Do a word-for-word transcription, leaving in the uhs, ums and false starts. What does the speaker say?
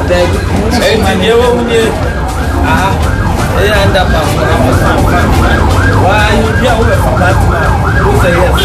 Eh, dia orang punya ah, dia anda apa? Wah, you dia orang apa? Lu saya